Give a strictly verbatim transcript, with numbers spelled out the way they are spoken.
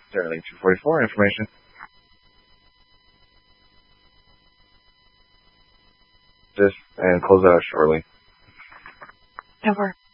Sterling two forty-four, information. Just and close out shortly. Over.